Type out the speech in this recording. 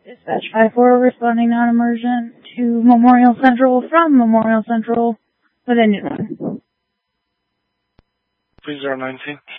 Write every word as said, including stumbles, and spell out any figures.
Dispatch five four responding non-emergent to Memorial Central from Memorial Central with engine one. Please zero nineteen.